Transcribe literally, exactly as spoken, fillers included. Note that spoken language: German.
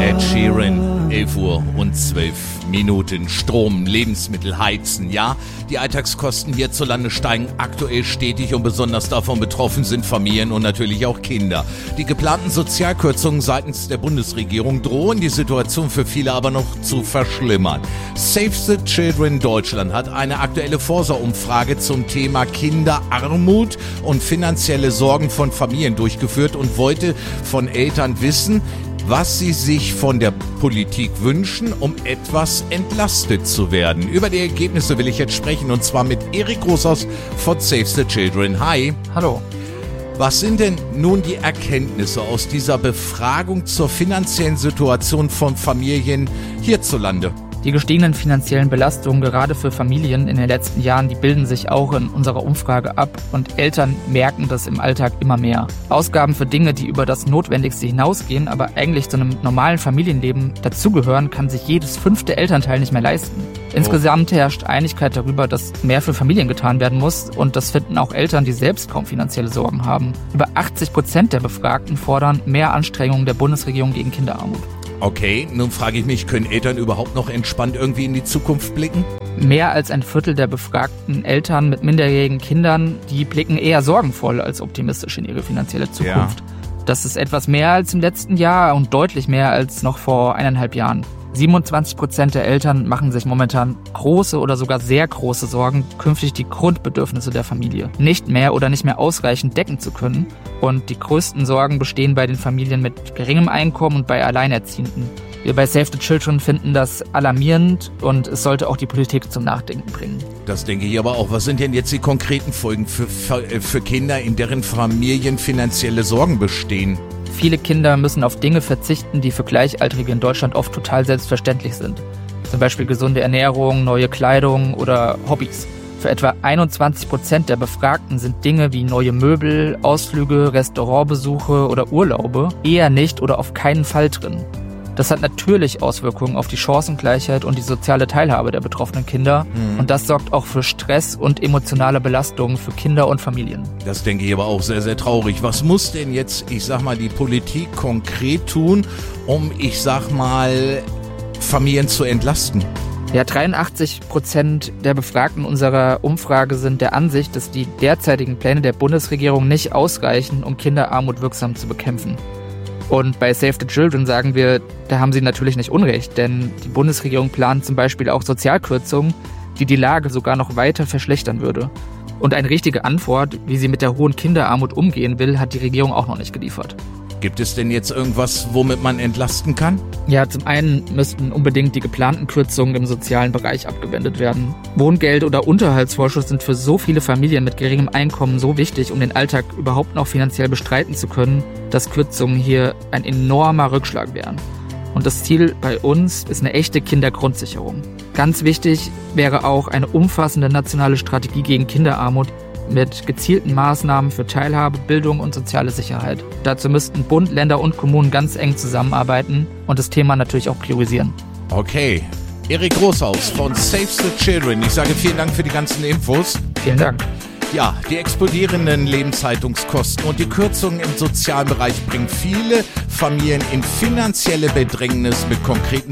Ed Sheeran, elf Uhr und zwölf Minuten. Strom, Lebensmittel, Heizen, ja. Die Alltagskosten hierzulande steigen aktuell stetig und besonders davon betroffen sind Familien und natürlich auch Kinder. Die geplanten Sozialkürzungen seitens der Bundesregierung drohen die Situation für viele aber noch zu verschlimmern. Save the Children Deutschland hat eine aktuelle Forsa-Umfrage zum Thema Kinderarmut und finanzielle Sorgen von Familien durchgeführt und wollte von Eltern wissen, was sie sich von der Politik wünschen, um etwas entlastet zu werden. Über die Ergebnisse will ich jetzt sprechen und zwar mit Erik Großhaus von Save the Children. Hi. Hallo. Was sind denn nun die Erkenntnisse aus dieser Befragung zur finanziellen Situation von Familien hierzulande? Die gestiegenen finanziellen Belastungen gerade für Familien in den letzten Jahren, die bilden sich auch in unserer Umfrage ab und Eltern merken das im Alltag immer mehr. Ausgaben für Dinge, die über das Notwendigste hinausgehen, aber eigentlich zu einem normalen Familienleben dazugehören, kann sich jedes fünfte Elternteil nicht mehr leisten. Insgesamt herrscht Einigkeit darüber, dass mehr für Familien getan werden muss und das finden auch Eltern, die selbst kaum finanzielle Sorgen haben. Über achtzig Prozent der Befragten fordern mehr Anstrengungen der Bundesregierung gegen Kinderarmut. Okay, nun frage ich mich, können Eltern überhaupt noch entspannt irgendwie in die Zukunft blicken? Mehr als ein Viertel der befragten Eltern mit minderjährigen Kindern, die blicken eher sorgenvoll als optimistisch in ihre finanzielle Zukunft. Ja. Das ist etwas mehr als im letzten Jahr und deutlich mehr als noch vor eineinhalb Jahren. siebenundzwanzig Prozent der Eltern machen sich momentan große oder sogar sehr große Sorgen, künftig die Grundbedürfnisse der Familie nicht mehr oder nicht mehr ausreichend decken zu können. Und die größten Sorgen bestehen bei den Familien mit geringem Einkommen und bei Alleinerziehenden. Wir bei Save the Children finden das alarmierend und es sollte auch die Politik zum Nachdenken bringen. Das denke ich aber auch. Was sind denn jetzt die konkreten Folgen für, für Kinder, in deren Familien finanzielle Sorgen bestehen? Viele Kinder müssen auf Dinge verzichten, die für Gleichaltrige in Deutschland oft total selbstverständlich sind. Zum Beispiel gesunde Ernährung, neue Kleidung oder Hobbys. Für etwa einundzwanzig Prozent der Befragten sind Dinge wie neue Möbel, Ausflüge, Restaurantbesuche oder Urlaube eher nicht oder auf keinen Fall drin. Das hat natürlich Auswirkungen auf die Chancengleichheit und die soziale Teilhabe der betroffenen Kinder. Mhm. Und das sorgt auch für Stress und emotionale Belastungen für Kinder und Familien. Das denke ich aber auch sehr, sehr traurig. Was muss denn jetzt, ich sag mal, die Politik konkret tun, um, ich sag mal, Familien zu entlasten? Ja, dreiundachtzig Prozent der Befragten unserer Umfrage sind der Ansicht, dass die derzeitigen Pläne der Bundesregierung nicht ausreichen, um Kinderarmut wirksam zu bekämpfen. Und bei Save the Children sagen wir, da haben sie natürlich nicht Unrecht, denn die Bundesregierung plant zum Beispiel auch Sozialkürzungen, die die Lage sogar noch weiter verschlechtern würde. Und eine richtige Antwort, wie sie mit der hohen Kinderarmut umgehen will, hat die Regierung auch noch nicht geliefert. Gibt es denn jetzt irgendwas, womit man entlasten kann? Ja, zum einen müssten unbedingt die geplanten Kürzungen im sozialen Bereich abgewendet werden. Wohngeld oder Unterhaltsvorschuss sind für so viele Familien mit geringem Einkommen so wichtig, um den Alltag überhaupt noch finanziell bestreiten zu können, dass Kürzungen hier ein enormer Rückschlag wären. Und das Ziel bei uns ist eine echte Kindergrundsicherung. Ganz wichtig wäre auch eine umfassende nationale Strategie gegen Kinderarmut, mit gezielten Maßnahmen für Teilhabe, Bildung und soziale Sicherheit. Dazu müssten Bund, Länder und Kommunen ganz eng zusammenarbeiten und das Thema natürlich auch priorisieren. Okay. Erik Großhaus von Save the Children. Ich sage vielen Dank für die ganzen Infos. Vielen Dank. Ja, die explodierenden Lebenshaltungskosten und die Kürzungen im sozialen Bereich bringen viele Familien in finanzielle Bedrängnis. Mit konkreten